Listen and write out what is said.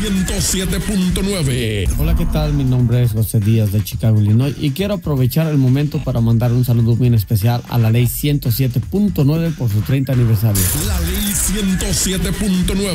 107.9. Hola, ¿qué tal? Mi nombre es José Díaz de Chicago, Illinois, y quiero aprovechar el momento para mandar un saludo bien especial a la ley 107.9 por su 30 aniversario. La ley 107.9.